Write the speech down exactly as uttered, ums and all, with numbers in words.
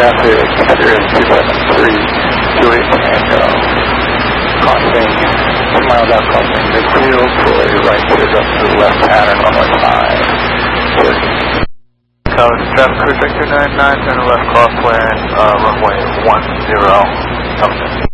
after experience two seven three, Juliet Tango, crossing two miles out, crossing midfield for a right turn up to the left pattern, runway five. Code, traffic crew check two nine nine, turn left crosswind, uh, runway one zero, coming in.